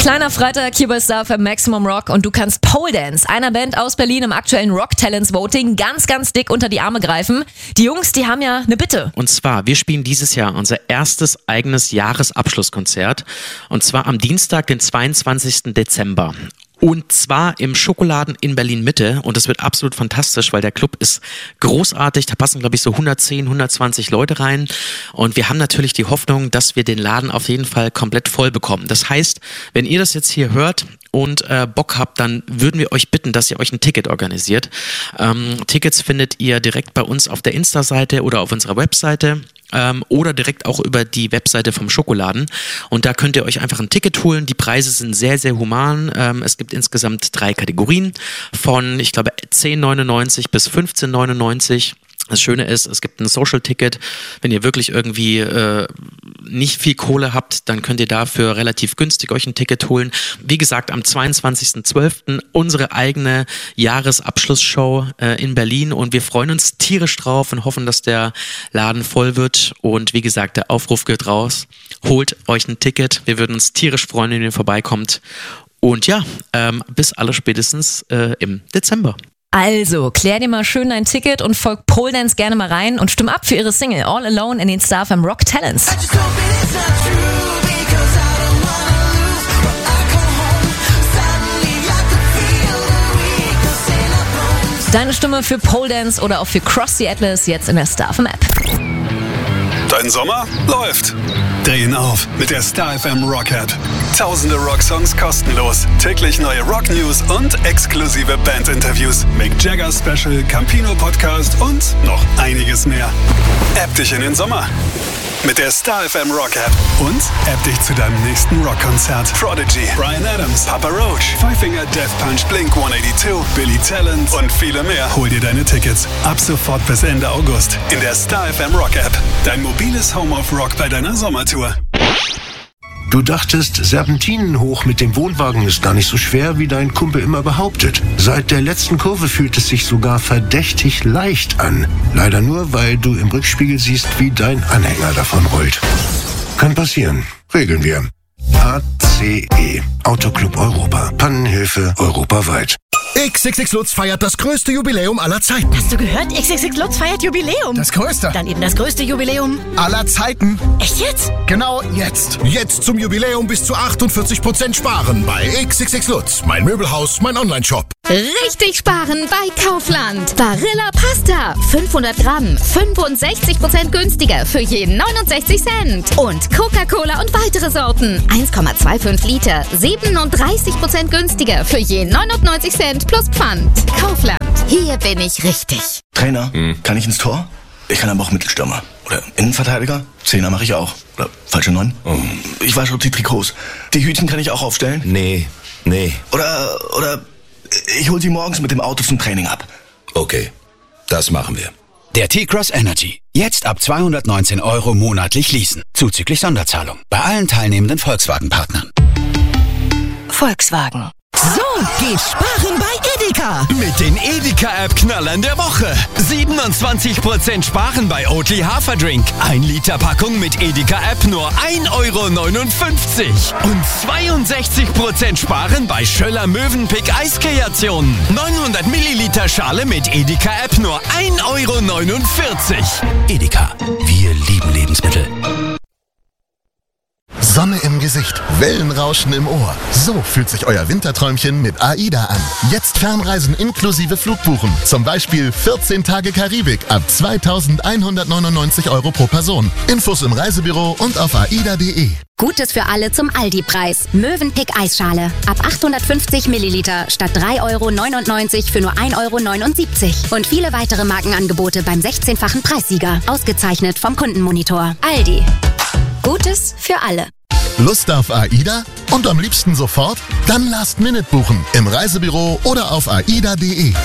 Kleiner Freitag hier bei Star FM Maximum Rock und du kannst Pole Dance, einer Band aus Berlin im aktuellen Rock Talents Voting, ganz, ganz dick unter die Arme greifen. Die Jungs, die haben ja eine Bitte. Und zwar, wir spielen dieses Jahr unser erstes eigenes Jahresabschlusskonzert und zwar am Dienstag, den 22. Dezember. Und zwar im Schokoladen in Berlin-Mitte und das wird absolut fantastisch, weil der Club ist großartig, da passen glaube ich so 110, 120 Leute rein und wir haben natürlich die Hoffnung, dass wir den Laden auf jeden Fall komplett voll bekommen. Das heißt, wenn ihr das jetzt hier hört und Bock habt, dann würden wir euch bitten, dass ihr euch ein Ticket organisiert. Tickets findet ihr direkt bei uns auf der Insta-Seite oder auf unserer Webseite. Oder direkt auch über die Webseite vom Schokoladen. Und da könnt ihr euch einfach ein Ticket holen. Die Preise sind sehr, sehr human. Es gibt insgesamt 3 Kategorien von, ich glaube, 10,99 bis 15,99. Das Schöne ist, es gibt ein Social-Ticket. Wenn ihr wirklich irgendwie nicht viel Kohle habt, dann könnt ihr dafür relativ günstig euch ein Ticket holen. Wie gesagt, am 22.12. unsere eigene Jahresabschlussshow in Berlin und wir freuen uns tierisch drauf und hoffen, dass der Laden voll wird. Und wie gesagt, der Aufruf geht raus. Holt euch ein Ticket. Wir würden uns tierisch freuen, wenn ihr vorbeikommt. Und ja, bis allerspätestens im Dezember. Also, klär dir mal schön dein Ticket und folg Pole Dance gerne mal rein und stimm ab für ihre Single All Alone in den Star FM Rock Talents. Deine Stimme für Pole Dance oder auch für Cross the Atlas jetzt in der Star FM App. Dein Sommer läuft. Drehen auf mit der Star FM Rock App. Tausende Rocksongs kostenlos, täglich neue Rock News und exklusive Bandinterviews, Mick Jagger Special, Campino Podcast und noch einiges mehr. App dich in den Sommer mit der Star FM Rock App und App dich zu deinem nächsten Rockkonzert. Prodigy, Bryan Adams, Papa Roach, Five Finger Death Punch, Blink 182, Billy Talent und viele mehr. Hol dir deine Tickets ab sofort bis Ende August in der Star FM Rock App. Dein mobiles Home of Rock bei deiner Sommertour. Du dachtest, Serpentinen hoch mit dem Wohnwagen ist gar nicht so schwer, wie dein Kumpel immer behauptet. Seit der letzten Kurve fühlt es sich sogar verdächtig leicht an. Leider nur, weil du im Rückspiegel siehst, wie dein Anhänger davon rollt. Kann passieren. Regeln wir. ACE. Autoclub Europa. Pannenhilfe europaweit. XXX Lutz feiert das größte Jubiläum aller Zeiten. Hast du gehört? XXX Lutz feiert Jubiläum. Das größte. Dann eben das größte Jubiläum aller Zeiten. Echt jetzt? Genau jetzt. Jetzt zum Jubiläum bis zu 48% sparen bei XXX Lutz. Mein Möbelhaus, mein Online-Shop. Richtig sparen bei Kaufland. Barilla Pasta. 500 Gramm. 65% günstiger für je 69 Cent. Und Coca-Cola und weitere Sorten. 1,25 Liter. 37% günstiger für je 99 Cent plus Pfand. Kaufland. Hier bin ich richtig. Trainer, kann ich ins Tor? Ich kann aber auch Mittelstürmer. Oder Innenverteidiger? Zehner mache ich auch. Oder falsche 9? Ich wasche die Trikots. Die Hütchen kann ich auch aufstellen? Nee. Oder ich hol sie morgens mit dem Auto zum Training ab. Okay, das machen wir. Der T-Cross Energy. Jetzt ab 219 € monatlich leasen. Zuzüglich Sonderzahlung. Bei allen teilnehmenden Volkswagen-Partnern. Volkswagen. So geht sparen bei Edeka. Mit den Edeka-App-Knallern der Woche. 27% sparen bei Oatly Haferdrink. 1 Liter Packung mit Edeka-App nur 1,59 € Und 62% sparen bei Schöller Mövenpick Eiskreationen. 900 Milliliter Schale mit Edeka-App nur 1,49 €. Edeka. Wir lieben Lebensmittel. Sonne im Gesicht, Wellenrauschen im Ohr. So fühlt sich euer Winterträumchen mit AIDA an. Jetzt Fernreisen inklusive Flugbuchen. Zum Beispiel 14 Tage Karibik ab 2.199 € pro Person. Infos im Reisebüro und auf aida.de. Gutes für alle zum Aldi-Preis. Mövenpick Eisschale. Ab 850 Milliliter statt 3,99 € für nur 1,79 € Und viele weitere Markenangebote beim 16-fachen Preissieger. Ausgezeichnet vom Kundenmonitor. Aldi. Gutes für alle. Lust auf AIDA? Und am liebsten sofort? Dann Last Minute buchen. Im Reisebüro oder auf aida.de.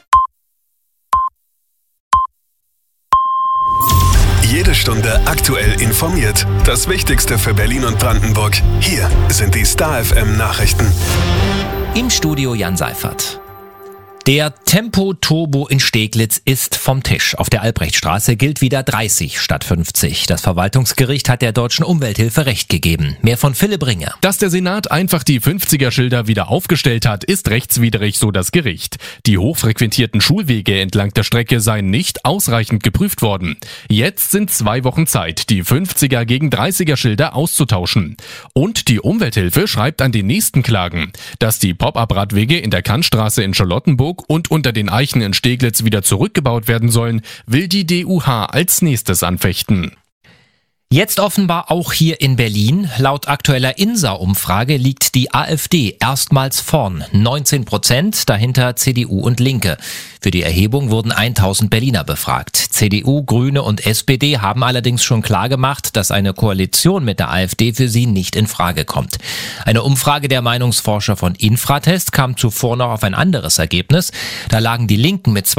Jede Stunde aktuell informiert. Das Wichtigste für Berlin und Brandenburg. Hier sind die Star FM Nachrichten. Im Studio Jan Seifert. Der Tempo-Turbo in Steglitz ist vom Tisch. Auf der Albrechtstraße gilt wieder 30 statt 50. Das Verwaltungsgericht hat der Deutschen Umwelthilfe Recht gegeben. Mehr von Philipp Ringer. Dass der Senat einfach die 50er-Schilder wieder aufgestellt hat, ist rechtswidrig, so das Gericht. Die hochfrequentierten Schulwege entlang der Strecke seien nicht ausreichend geprüft worden. Jetzt sind 2 Wochen Zeit, die 50er gegen 30er-Schilder auszutauschen. Und die Umwelthilfe schreibt an den nächsten Klagen, dass die Pop-up-Radwege in der Kantstraße in Charlottenburg und unter den Eichen in Steglitz wieder zurückgebaut werden sollen, will die DUH als nächstes anfechten. Jetzt offenbar auch hier in Berlin. Laut aktueller INSA-Umfrage liegt die AfD erstmals vorn. 19%, dahinter CDU und Linke. Für die Erhebung wurden 1000 Berliner befragt. CDU, Grüne und SPD haben allerdings schon klargemacht, dass eine Koalition mit der AfD für sie nicht in Frage kommt. Eine Umfrage der Meinungsforscher von Infratest kam zuvor noch auf ein anderes Ergebnis. Da lagen die Linken mit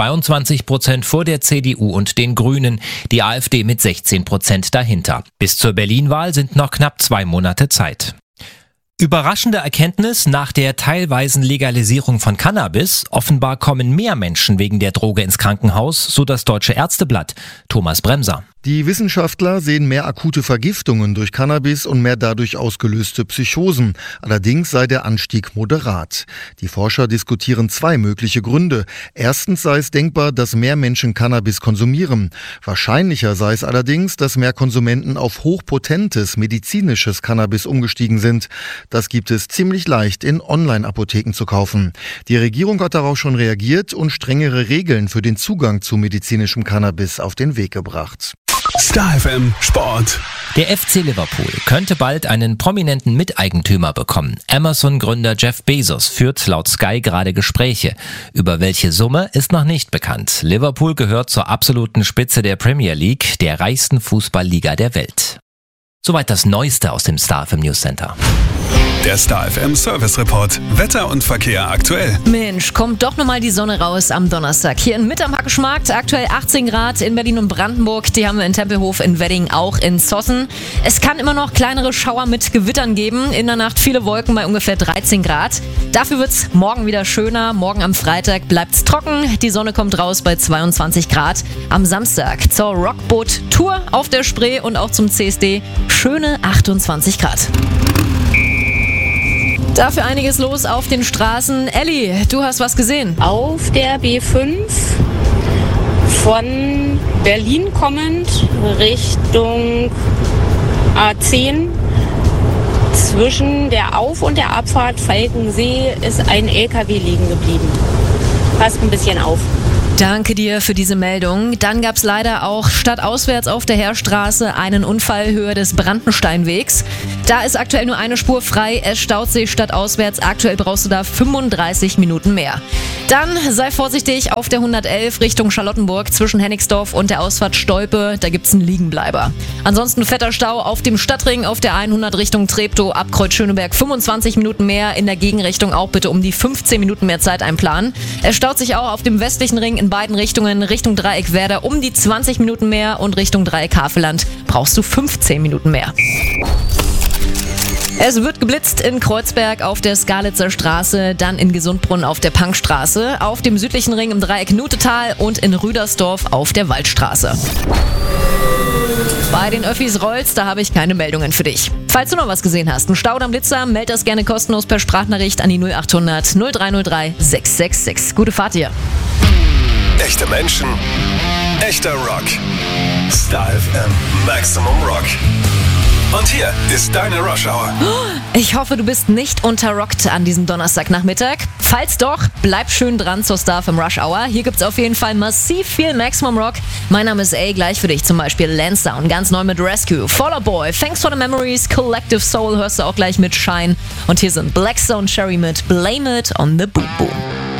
22% vor der CDU und den Grünen, die AfD mit 16% dahinter. Bis zur Berlin-Wahl sind noch knapp 2 Monate Zeit. Überraschende Erkenntnis nach der teilweisen Legalisierung von Cannabis. Offenbar kommen mehr Menschen wegen der Droge ins Krankenhaus, so das Deutsche Ärzteblatt. Thomas Bremser. Die Wissenschaftler sehen mehr akute Vergiftungen durch Cannabis und mehr dadurch ausgelöste Psychosen. Allerdings sei der Anstieg moderat. Die Forscher diskutieren 2 mögliche Gründe. Erstens sei es denkbar, dass mehr Menschen Cannabis konsumieren. Wahrscheinlicher sei es allerdings, dass mehr Konsumenten auf hochpotentes medizinisches Cannabis umgestiegen sind. Das gibt es ziemlich leicht in Online-Apotheken zu kaufen. Die Regierung hat darauf schon reagiert und strengere Regeln für den Zugang zu medizinischem Cannabis auf den Weg gebracht. Star FM Sport. Der FC Liverpool könnte bald einen prominenten Miteigentümer bekommen. Amazon-Gründer Jeff Bezos führt laut Sky gerade Gespräche. Über welche Summe ist noch nicht bekannt. Liverpool gehört zur absoluten Spitze der Premier League, der reichsten Fußballliga der Welt. Soweit das Neueste aus dem Star FM News Center. Der Star FM Service Report. Wetter und Verkehr aktuell. Mensch, kommt doch nochmal die Sonne raus am Donnerstag. Hier in Mitte am Hackeschmarkt, aktuell 18 Grad in Berlin und Brandenburg. Die haben wir in Tempelhof, in Wedding, auch in Zossen. Es kann immer noch kleinere Schauer mit Gewittern geben. In der Nacht viele Wolken bei ungefähr 13 Grad. Dafür wird's morgen wieder schöner. Morgen am Freitag bleibt's trocken. Die Sonne kommt raus bei 22 Grad. Am Samstag zur Rockboot-Tour auf der Spree und auch zum CSD schöne 28 Grad. Dafür einiges los auf den Straßen. Elli, du hast was gesehen. Auf der B5 von Berlin kommend Richtung A10 zwischen der Auf- und der Abfahrt Falkensee ist ein LKW liegen geblieben. Passt ein bisschen auf. Danke dir für diese Meldung. Dann gab es leider auch stadtauswärts auf der Heerstraße einen Unfall Höhe des Brandensteinwegs. Da ist aktuell nur eine Spur frei. Es staut sich stadtauswärts. Aktuell brauchst du da 35 Minuten mehr. Dann sei vorsichtig auf der 111 Richtung Charlottenburg zwischen Hennigsdorf und der Ausfahrt Stolpe. Da gibt's einen Liegenbleiber. Ansonsten fetter Stau auf dem Stadtring auf der 100 Richtung Treptow ab Kreuz Schöneberg. 25 Minuten mehr. In der Gegenrichtung auch bitte um die 15 Minuten mehr Zeit einplanen. Es staut sich auch auf dem westlichen Ring in beiden Richtungen. Richtung Dreieck Werder um die 20 Minuten mehr und Richtung Dreieck Havelland brauchst du 15 Minuten mehr. Es wird geblitzt in Kreuzberg auf der Skalitzer Straße, dann in Gesundbrunn auf der Punkstraße, auf dem südlichen Ring im Dreieck Nutetal und in Rüdersdorf auf der Waldstraße. Bei den Öffis rollt's, da habe ich keine Meldungen für dich. Falls du noch was gesehen hast, einen Staudamm-Blitzer, meld das gerne kostenlos per Sprachnachricht an die 0800 0303 666. Gute Fahrt dir. Echte Menschen, echter Rock. Star FM Maximum Rock. Und hier ist deine Rush Hour. Ich hoffe, du bist nicht unterrockt an diesem Donnerstagnachmittag. Falls doch, bleib schön dran zur Star FM Rush Hour. Hier gibt's auf jeden Fall massiv viel Maximum Rock. Mein Name ist A, gleich für dich zum Beispiel Lansdowne, ganz neu mit Rescue, Fall Out Boy, Thanks for the Memories, Collective Soul hörst du auch gleich mit Shine. Und hier sind Black Stone Cherry mit Blame It on the Boom Boom.